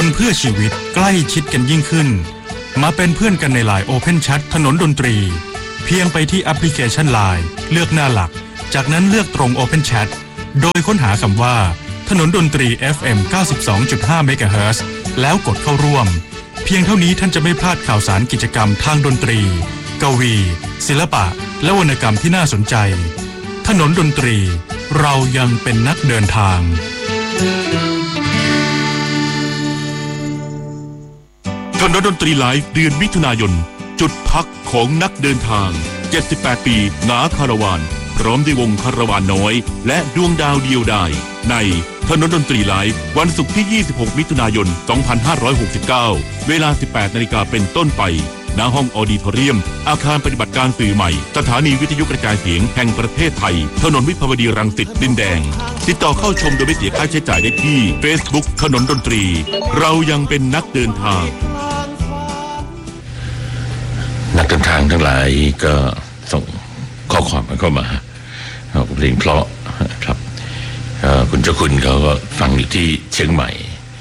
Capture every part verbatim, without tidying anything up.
เพื่อชีวิตใกล้ชิดกันยิ่งขึ้นมาเป็นเพื่อนกันใน ไลน์ Open Chat ถนนดนตรีเพียงไปที่แอปพลิเคชัน ไลน์ เลือกหน้าหลักจากนั้นเลือกตรง Open Chat โดยค้นหาคำว่าถนนดนตรี เอฟ เอ็ม เก้าสิบสองจุดห้า เมกะเฮิรตซ์แล้วกดเข้าร่วมเพียงเท่านี้ท่านจะไม่พลาดข่าวสารกิจกรรมทางดนตรีกวีศิลปะและวรรณกรรมที่น่าสนใจถนนดนตรีเรายังเป็นนักเดินทางถนนดนตรีไลฟ์เดือนมิถุนายนจุดพักของนักเดินทางเจ็ดสิบแปดปีหนาคาราวานพร้อมด้วยวงคาราวานน้อยและดวงดาวเดียวดายในถนนดนตรีไลฟ์วันศุกร์ที่ยี่สิบหกมิถุนายนสองพันห้าร้อยหกสิบเก้าเวลา สิบแปดนาฬิกาเป็นต้นไปณห้องออดิทอเรียมอาคารปฏิบัติการสื่อใหม่สถานีวิทยุกระจายเสียงแห่งประเทศไทยถนนวิภาวดีรังสิตดินแดงติดต่อเข้าชมโดยไม่เสียค่าใช้จ่ายได้ที่ Facebook ถนนดนตรีเรายังเป็นนักเดินทางนักเดินทางทั้งหลายก็ส่งข้อความเข้ามาเพลงเพราะครับคุณเจ้าคุณเขาก็ฟังอยู่ที่เชียงใหม่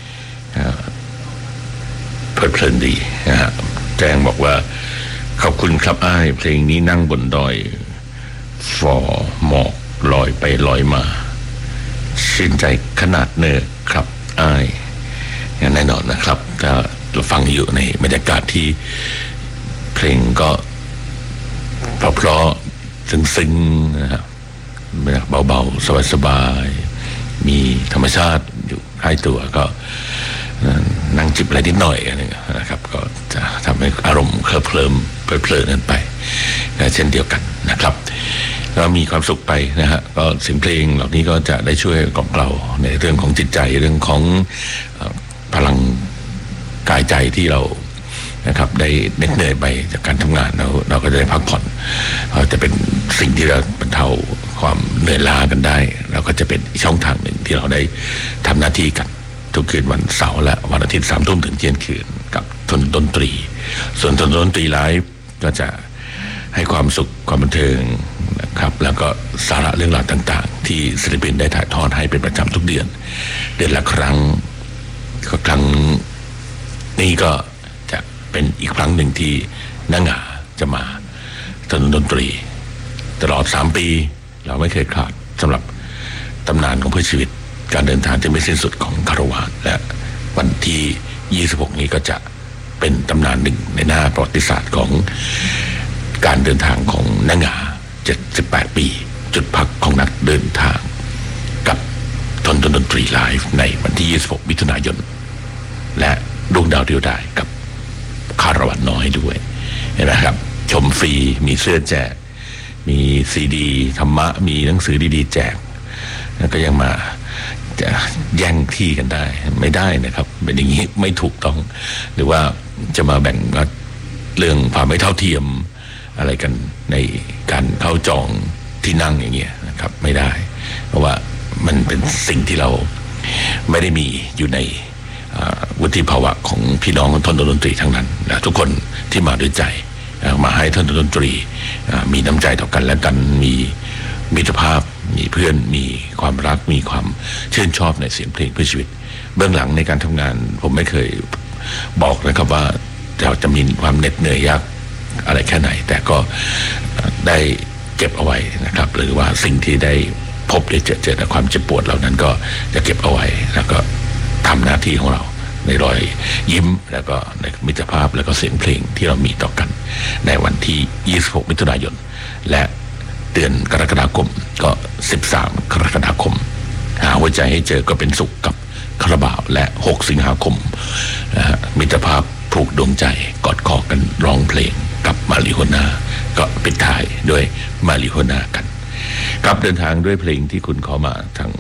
เพลิดเพลินดีนะฮะแจ้งบอกว่าขอบคุณครับอ้ายเพลงนี้นั่งบนดอยฟอหมอกลอยไปลอยมาชื่นใจขนาดเนอครับอ้ายแน่นอนนะครับถ้าเราฟังอยู่ในบรรยากาศที่เพลงก็เพราะๆซึ้งๆนะครับเบาๆสบายๆมีธรรมชาติอยู่ใกล้ตัวก็นั่งจิบอะไรนิดหน่อยนะครับก็จะทำให้อารมณ์เคลิ้มเคลิ้มเพลินๆนั้นไปเช่นเดียวกันนะครับก็มีความสุขไปนะฮะก็เสียงเพลงเหล่านี้ก็จะได้ช่วยกล่อมเกลาในเรื่องของจิตใจเรื่องของพลังกายใจที่เรานะครับได้เหน็ดเหนื่อยไปจากการทำงานเราเราก็จะได้พักผ่อนจะเป็นสิ่งที่เราบรรเทาความเหนื่อยล้ากันได้เราก็จะเป็นช่องทางหนึ่งที่เราได้ทำหน้าที่กันทุกคืนวันเสาร์และวันอาทิตย์สามทุ่มถึงเที่ยงคืนกับถนนดนตรีส่วนถนนดนตรีไลฟ์ก็จะให้ความสุขความบันเทิงนะครับแล้วก็สาระเรื่องราวต่างๆที่ศิลปินได้ถ่ายทอดให้เป็นประจำทุกเดือนเดือนละครั้งก็ครั้งนี้ก็จะเป็นอีกครั้งหนึ่งที่นางหงาจะมาถนนดนตรีตลอดสามปีเราไม่เคยขาดสำหรับตำนานของเพื่อชีวิตการเดินทางที่ไม่สิ้นสุดของคาราวานและวันที่ยี่สิบหกนี้ก็จะเป็นตำนานหนึ่งในหน้าประวัติศาสตร์ของการเดินทางของนางหงาเจ็ดสิบแปดปีจุดพักของนักเดินทางกับถนนดนตรีไลฟ์ในวันที่ยี่สิบหกมิถุนายนและดวงดาวเดียวดายกับคาราวานน้อยด้วยเห็นไหมครับชมฟรีมีเสื้อแจกมีซีดีธรรมะมีหนังสือดีๆแจกแล้วก็ยังมาจะแย่งที่กันได้ไม่ได้นะครับเป็นอย่างนี้ไม่ถูกต้องหรือว่าจะมาแบ่งเรื่องความไม่เท่าเทียมอะไรกันในการเข้าจองที่นั่งอย่างเงี้ยนะครับไม่ได้เพราะว่ามันเป็นสิ่งที่เราไม่ได้มีอยู่ในวุฒิภาวะของพี่น้องถนนดนตรีทั้งนั้นนะทุกคนที่มาด้วยใจมาให้ถนนดนตรีมีน้ำใจต่อกันและกันมีมิตรภาพมีเพื่อนมีความรักมีความชื่นชอบในเสียงเพลงเพื่อชีวิตเบื้องหลังในการทำงานผมไม่เคยบอกนะครับว่าเราจะมีความเหน็ดเหนื่อยยากอะไรแค่ไหนแต่ก็ได้เก็บเอาไว้นะครับหรือว่าสิ่งที่ได้พบได้เจอเจอในความเจ็บปวดเหล่านั้นก็จะเก็บเอาไว้แล้วก็ทำหน้าที่ของเราในรอยยิ้มแล้วก็ในมิตรภาพแล้วก็เสียงเพลงที่เรามีต่อกันในวันที่ยี่สิบหกมิถุนายนและเดือนกรกฎาคมก็สิบสามกรกฎาคมหาหัวใจให้เจอก็เป็นสุขกับคาราบาวและหกสิงหาคมมิตรภาพผูกดวงใจกอดคอกันร้องเพลงกับมาริโฮน่าก็ปิดท้ายด้วยมาริโฮน่ากันครับเดินทางด้วยเพลงที่คุณขอมาทาง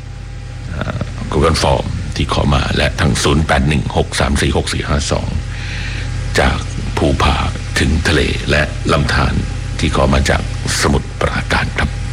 Google Form ที่ขอมาและทางศูนย์ แปด หนึ่ง หก สาม สี่ หก สี่ ห้า สองจากภูผาถึงทะเลและลำธารที่ขอมาจากสมุทรปราการครับ